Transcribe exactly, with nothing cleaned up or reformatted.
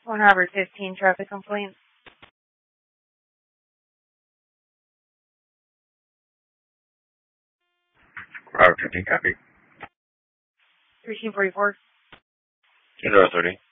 One Harbor fifteen traffic complaint. Harbor fifteen, copy. thirteen forty-four. Indoor thirty.